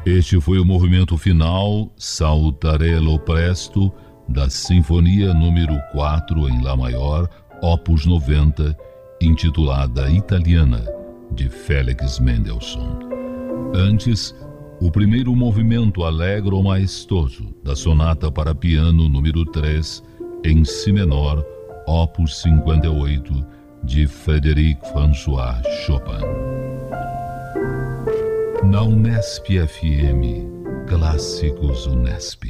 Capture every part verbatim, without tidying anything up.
Este foi o movimento final, Saltarello Presto, da Sinfonia número quatro em Lá maior, opus noventa, intitulada Italiana, de Félix Mendelssohn. Antes, o primeiro movimento Allegro maestoso, da Sonata para Piano número três, em Si menor, opus cinquenta e oito, de Frédéric François Chopin. Na Unesp F M, Clássicos Unesp.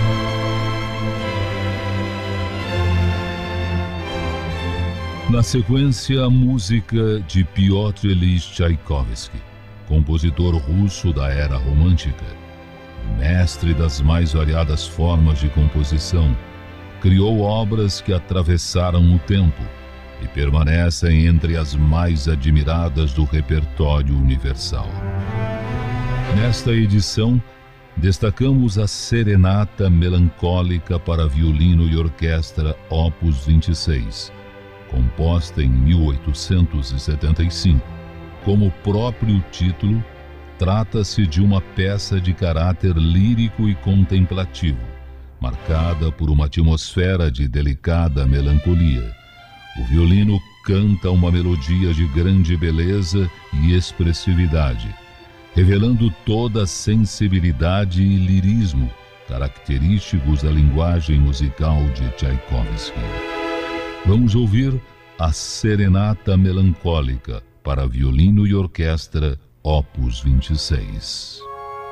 Na sequência, a música de Piotr Ilyich Tchaikovsky, compositor russo da era romântica. Mestre das mais variadas formas de composição, criou obras que atravessaram o tempo e permanecem entre as mais admiradas do repertório universal. Nesta edição, destacamos a Serenata Melancólica para Violino e Orquestra, opus vinte e seis, composta em mil oitocentos e setenta e cinco. Como o próprio título, trata-se de uma peça de caráter lírico e contemplativo, marcada por uma atmosfera de delicada melancolia. O violino canta uma melodia de grande beleza e expressividade, revelando toda a sensibilidade e lirismo característicos da linguagem musical de Tchaikovsky. Vamos ouvir a Serenata Melancólica para Violino e Orquestra, opus vinte e seis.